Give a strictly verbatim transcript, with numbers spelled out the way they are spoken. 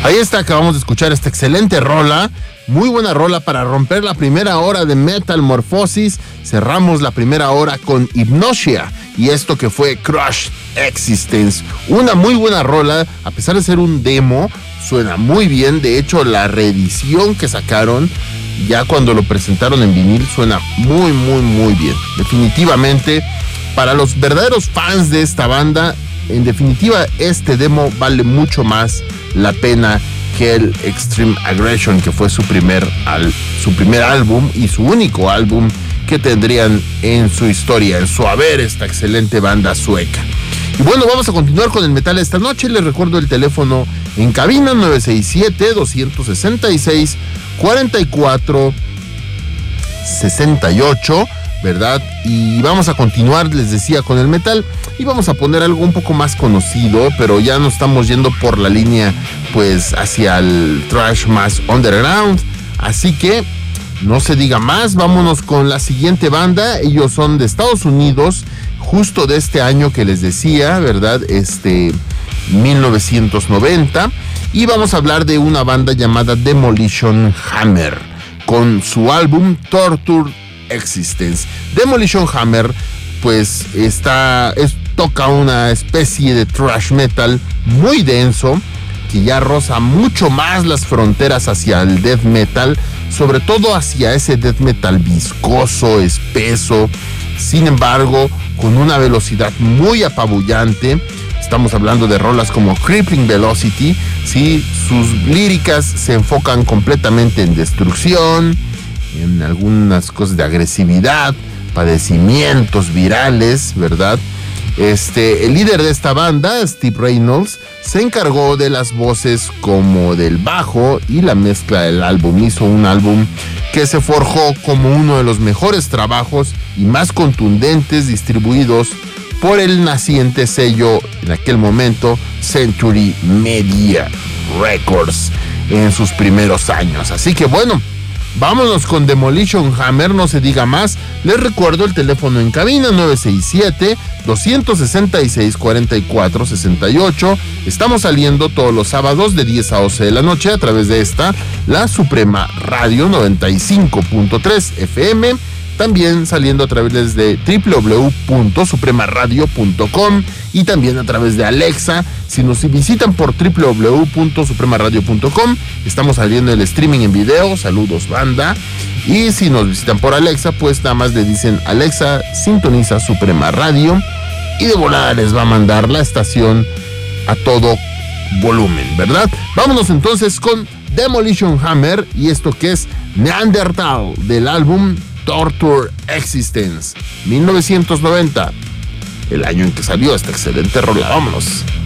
Ahí está, acabamos de escuchar esta excelente rola, muy buena rola para romper la primera hora de Metamorphosis. Cerramos la primera hora con Hypnosia y esto que fue Crushed Existence, una muy buena rola, a pesar de ser un demo, suena muy bien. De hecho, la reedición que sacaron, ya cuando lo presentaron en vinil, suena muy, muy, muy bien. Definitivamente, para los verdaderos fans de esta banda, en definitiva, este demo vale mucho más la pena que el Extreme Aggression, que fue su primer, al, su primer álbum y su único álbum que tendrían en su historia, en su haber, esta excelente banda sueca. Y bueno, vamos a continuar con el metal esta noche. Les recuerdo el teléfono en cabina nueve seis siete, dos seis seis, cuatro cuatro seis ocho, ¿verdad? Y vamos a continuar, les decía, con el metal, y vamos a poner algo un poco más conocido, pero ya no estamos yendo por la línea pues hacia el thrash más underground, así que no se diga más, vámonos con la siguiente banda. Ellos son de Estados Unidos, justo de este año que les decía, ¿verdad? Este mil novecientos noventa, y vamos a hablar de una banda llamada Demolition Hammer con su álbum Torture Existence. Demolition Hammer pues está es, toca una especie de thrash metal muy denso que ya roza mucho más las fronteras hacia el death metal, sobre todo hacia ese death metal viscoso, espeso, sin embargo con una velocidad muy apabullante. Estamos hablando de rolas como Crippling Velocity, ¿sí? Sus líricas se enfocan completamente en destrucción, en algunas cosas de agresividad, padecimientos virales, ¿verdad? Este, el líder de esta banda, Steve Reynolds, se encargó de las voces como del bajo y la mezcla del álbum. Hizo un álbum que se forjó como uno de los mejores trabajos y más contundentes distribuidos por el naciente sello en aquel momento Century Media Records en sus primeros años. Así que bueno, vámonos con Demolition Hammer, no se diga más. Les recuerdo el teléfono en cabina nueve seis siete, dos seis seis, cuatro cuatro seis ocho. Estamos saliendo todos los sábados de diez a once de la noche a través de esta, la Suprema Radio noventa y cinco punto tres F M. También saliendo a través de doble u doble u doble u punto suprema radio punto com y también a través de Alexa. Si nos visitan por doble u doble u doble u punto suprema radio punto com, estamos saliendo el streaming en video. Saludos, banda. Y si nos visitan por Alexa, pues nada más le dicen: Alexa, sintoniza Suprema Radio, y de volada les va a mandar la estación a todo volumen, ¿verdad? Vámonos entonces con Demolition Hammer y esto que es Neanderthal, del álbum Torture Existence, mil novecientos noventa, el año en que salió esta excelente rola. Vámonos.